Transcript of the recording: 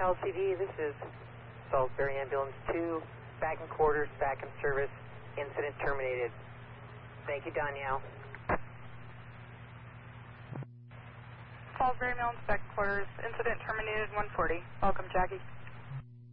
LCD, this is Salisbury Ambulance 2, back in quarters, back in service, incident terminated. Thank you, Danielle. Salisbury Ambulance, back in quarters, incident terminated 140. Welcome, Jackie.